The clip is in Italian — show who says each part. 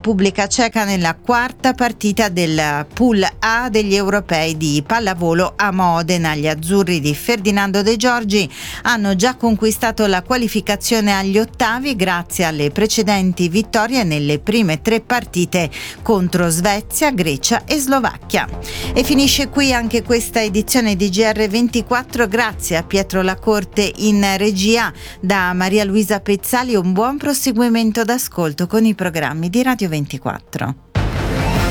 Speaker 1: Repubblica Ceca nella quarta partita del Pool A degli europei di pallavolo a Modena. Gli azzurri di Ferdinando De Giorgi hanno già conquistato la qualificazione agli ottavi grazie alle precedenti vittorie nelle prime 3 partite contro Svezia, Grecia e Slovacchia. E finisce qui anche questa edizione di GR24. Grazie a Pietro Lacorte in regia. Da Maria Luisa Pezzali un buon proseguimento d'ascolto con i programmi di Radio 24.